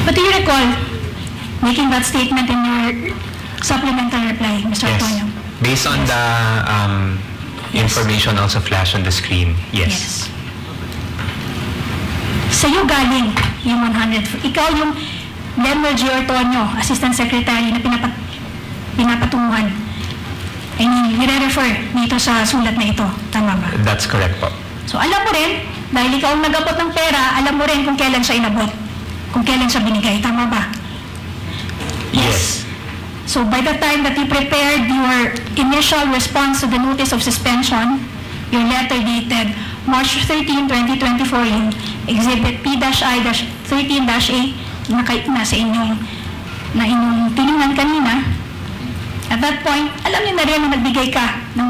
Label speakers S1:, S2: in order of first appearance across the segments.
S1: But do you recall making that statement in your supplemental reply, Mr.
S2: Yes.
S1: Antonio?
S2: Based on the information also flashed on the screen, yes.
S1: Sa'yo galing yung 100. Ikaw yung Lemuel G. Ortonio, Assistant Secretary na pinapatunguhan. I mean, nire-refer dito sa sulat na ito. Tama ba?
S2: That's correct po.
S1: So alam mo rin, dahil ikaw ang nag-abot ng pera, alam mo rin kung kailan siya inabot. Kung kailan siya binigay. Tama ba?
S2: Yes.
S1: So by the time that you prepared your initial response to the notice of suspension, your letter dated March 13, 2024, yung Exhibit P-I-13-A nasa inyong tinungan kanina, at that point, alam niyo na rin na nagbigay ka ng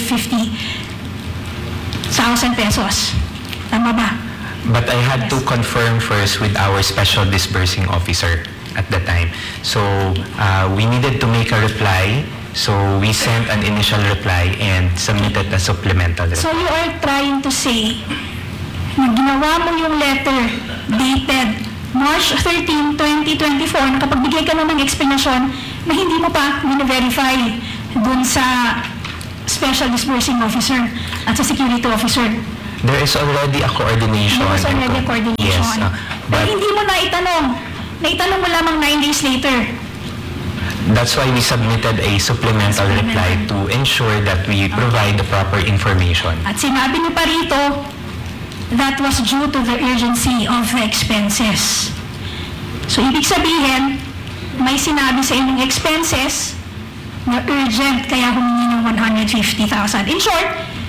S1: 150,000 pesos. Tama ba?
S2: But I had to confirm first with our special disbursing officer at the time. So we needed to make a reply. So we sent an initial reply and submitted a supplemental reply.
S1: So you are trying to say na ginawa mo yung letter dated March 13, 2024, nakapagbigay ka na ng explanation na hindi mo pa verify dun sa special disbursing officer at sa security officer.
S2: There is already a coordination.
S1: There was already a coordination.
S2: Yes,
S1: but
S2: but
S1: hindi mo naitanong. Naitanong mo lamang 9 days later.
S2: that's why we submitted a supplemental reply to ensure that we provide the proper information.
S1: At sinabi niyo pa rito, that was due to the urgency of the expenses. So, ibig sabihin, may sinabi sa inyong expenses na urgent, kaya humingi ng 150,000. In short,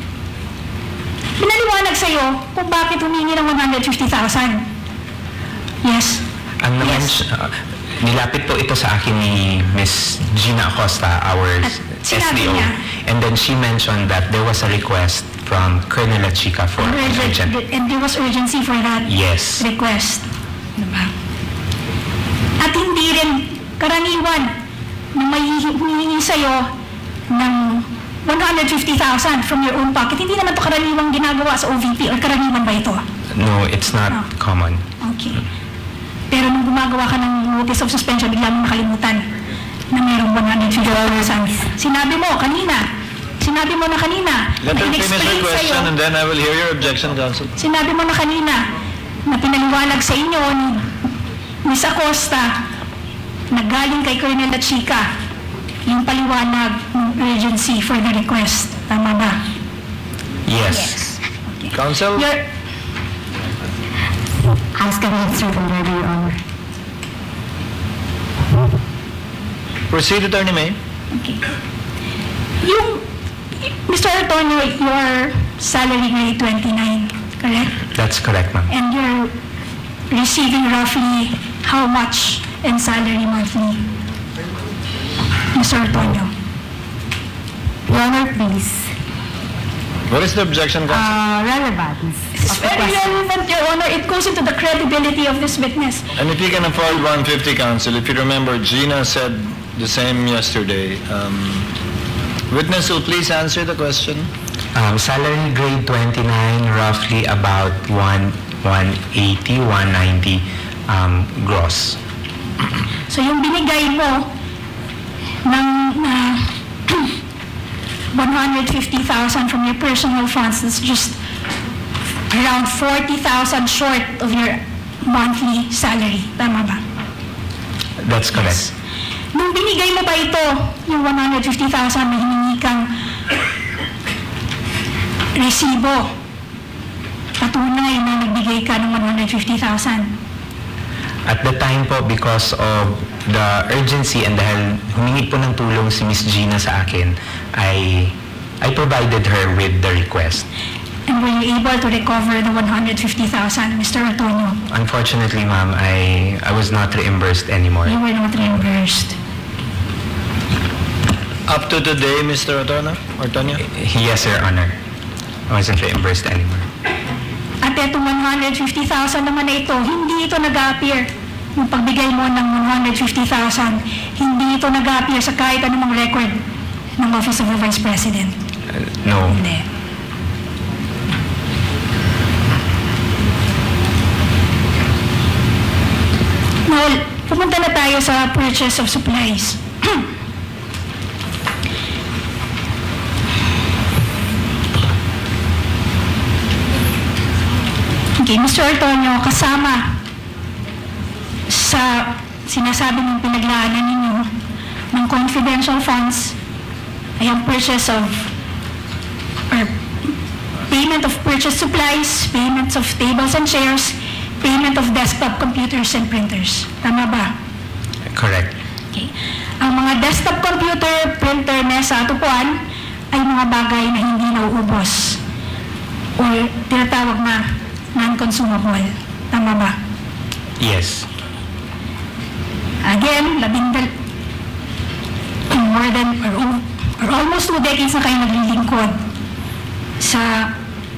S1: pinaliwanag sa'yo kung bakit humingi ng 150,000. Yes?
S2: Ang nilapit po ito sa akin ni Ms. Gina Acosta, our
S1: At sinabi
S2: SDO.
S1: niya,
S2: And then she mentioned that there was a request from Colonel Chica for an urgent.
S1: and there was urgency for that
S2: Yes.
S1: request. Diba? At hindi rin karaniwan na may humihingi sa'yo ng 150,000 from your own pocket. Hindi naman ito karaniwang ginagawa sa OVP or karaniwan ba ito?
S2: No, it's not common.
S1: Okay. Pero nung gumagawa ka ng notice of suspension, bigla mong nakalimutan na mayroong 150,000. Sinabi mo na kanina,
S3: Let
S1: na
S3: her finish her
S1: in-explain
S3: question
S1: sa'yo,
S3: and then I will hear your objection, counsel.
S1: sinabi mo na kanina na pinaliwanag sa inyo ni Ms. Acosta na galing kay Colonel Chica yung paliwanag ng urgency for the request. Tama ba?
S2: Yes.
S1: Okay.
S3: Counsel?
S4: Ask an answer already, Your Honor.
S3: Proceed, Attorney May.
S1: Okay. Yung, Mr. Antonio, your salary grade 29, correct?
S2: That's correct, ma'am.
S1: And you're receiving roughly how much in salary monthly, Mr. Antonio?
S4: Your Honor, please.
S3: What is the objection, counsel?
S4: Relevance
S1: It's
S4: of the
S1: very
S4: question.
S1: relevant, Your Honor. It goes into the credibility of this witness.
S3: And if you can afford 150, counsel, if you remember, Gina said the same yesterday. Witness will please answer the question.
S2: Salary grade 29, roughly about 180, 190 gross.
S1: So yung binigay mo ng 150,000 from your personal funds, that's just around 40,000 short of your monthly salary. Tama ba?
S2: That's correct.
S1: Nung binigay mo ba ito, yung 150,000 na hiningi kang resibo, patunay na nagbigay ka ng 150,000?
S2: At the time po, because of the urgency and dahil humingi po ng tulong si Miss Gina sa akin, I provided her with the request.
S1: And were you able to recover the 150,000, Mr. Antonio?
S2: Unfortunately, ma'am, I was not reimbursed anymore.
S1: You were not reimbursed.
S3: Up to today, Mr. Ortonio?
S2: Yes, Your Honor. I wasn't reimbursed anymore.
S1: At itong 150,000 naman na ito, hindi ito nag-appear. Yung pagbigay mo ng 150,000, hindi ito nag-appear sa kahit anumang record ng Office of the Vice President.
S2: No.
S1: Hindi. Now, pumunta na tayo sa purchase of supplies. Okay, Mr. Antonio, kasama sa sinasabi ng pinaglaanan ninyo ng confidential funds ay ang purchase of or payment of purchase supplies, payments of tables and chairs, payment of desktop computers and printers. Tama ba?
S2: Correct.
S1: Okay. Ang mga desktop computer, printer, mesa at upuan ay mga bagay na hindi nauubos o tinatawag na non-consumable. Tama ba?
S2: Yes.
S1: Again, more than or almost 2 decades na kayo naglilingkod sa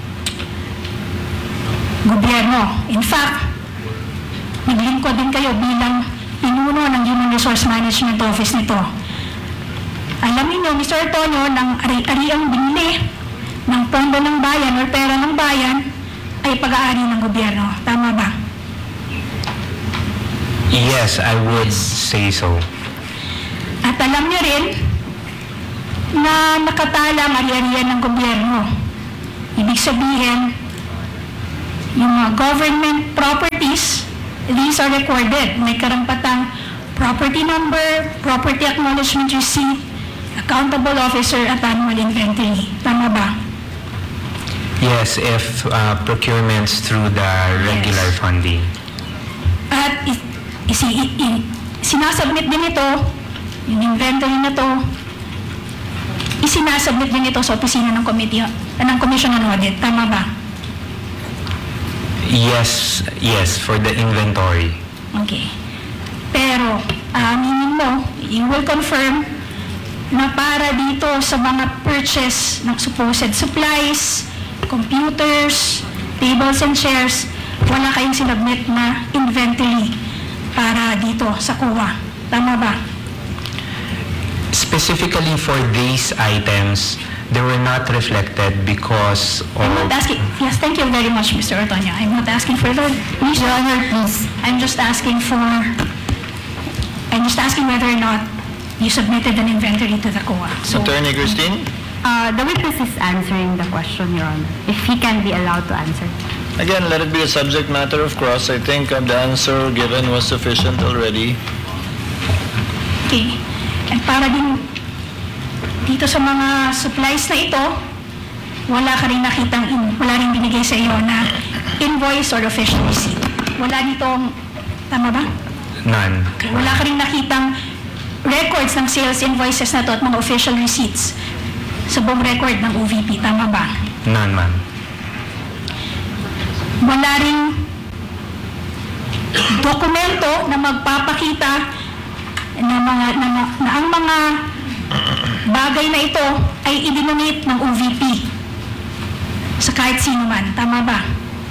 S1: gobyerno. In fact, naglingkod din kayo bilang pinuno ng Human Resource Management Office nito. Alam niyo, Mr. Antonio, ng ari-ariang binili ng pondo ng bayan o pera ng bayan ay pag-aari ng gobyerno. Tama ba?
S2: Yes, I would say so.
S1: At alam niyo rin na nakatala ang ari-arian ng gobyerno. Ibig sabihin, yung mga government properties, these are recorded. May karampatang property number, property acknowledgement receipt, accountable officer at annual inventory. Tama ba?
S2: Yes, if procurements through the regular funding.
S1: At sinasubmit din ito, yung inventory na to, isinasubmit din ito sa opisina ng Commission on Audit. Tama ba?
S2: Yes, for the inventory.
S1: Okay. Pero, aminin mo, you will confirm na para dito sa mga purchase ng supposed supplies, computers, tables and chairs, wala kayong sinubmit na inventory para dito sa COA. Tama ba?
S2: Specifically for these items, they were not reflected because
S1: I'm
S2: of...
S1: not asking, yes, thank you very much, Mr. Ortoño. I'm not asking for the, Your Honor, please. I'm just asking whether or not you submitted an inventory to the COA. So,
S3: Attorney Christine?
S4: The witness is answering the question, Your Honor, if he can be allowed to answer.
S3: Again, let it be a subject matter of cross. I think the answer given was sufficient already.
S1: okay. And para din dito sa mga supplies na ito, wala ka rin nakitang, wala rin binigay sa iyo na invoice or official receipt. Wala ditong, tama ba?
S2: None.
S1: Okay. Wala ka rin nakitang records ng sales invoices na to at mga official receipts sa buong record ng OVP. Tama ba?
S2: None, ma'am.
S1: Wala rin dokumento na magpapakita na ang mga bagay na ito ay idinonate ng OVP sa kahit sino man. Tama ba?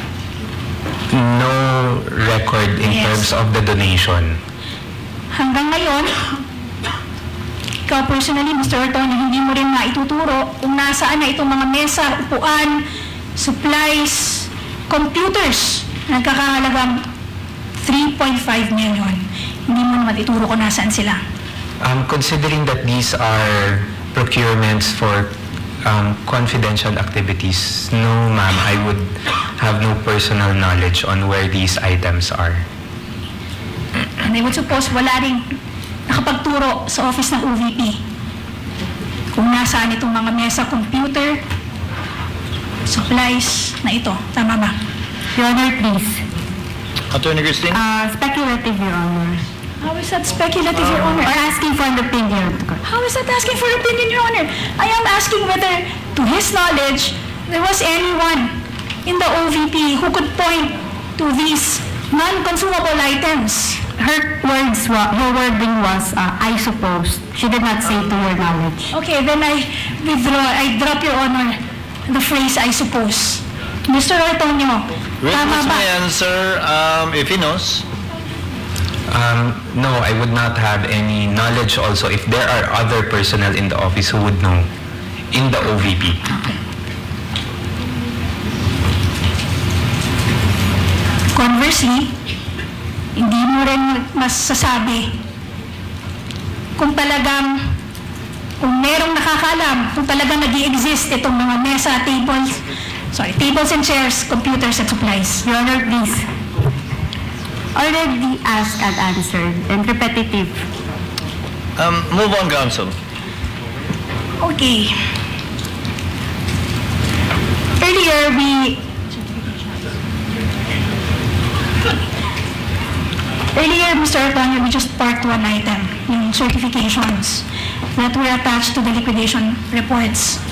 S2: No record in
S1: Yes.
S2: terms of the donation.
S1: Hanggang ngayon, ikaw personally, Mr. Ortoño, hindi mo rin maituturo kung nasaan na itong mga mesa, upuan, supplies, computers, nagkakahalagang 3.5 million. Hindi mo naman ituro kung nasaan sila.
S2: Considering that these are procurements for confidential activities, no ma'am, I would have no personal knowledge on where these items are.
S1: And I would suppose wala rin nakapagturo sa office ng OVP kung nasaan itong mga mesa, computer, supplies na ito. Tama ba?
S4: Your Honor, please.
S3: Attorney Christine?
S4: Speculative, Your Honor.
S1: How is that speculative, Your Honor?
S4: Or asking for an opinion of the court.
S1: How is that asking for opinion, Your Honor? I am asking whether, to his knowledge, there was anyone in the OVP who could point to these non-consumable items.
S4: Her wording was, I suppose. She did not say to her knowledge.
S1: Okay, then I drop, Your Honor, the phrase, I suppose. Mr. Ortoño, tama
S3: Witness
S1: ba?
S3: may answer if he knows.
S2: No, I would not have any knowledge also if there are other personnel in the office who would know in the OVP.
S1: Conversely, hindi mo rin masasabi kung talagang, kung merong nakakaalam, kung talagang nag-i-exist itong mga mesa, tables and chairs, computers and supplies.
S4: Your Honor, please. Already asked and answered and repetitive.
S3: Move on, counsel.
S1: Okay. Earlier, Mr. Antonio, we just parked one item, yung certifications that were attached to the liquidation reports.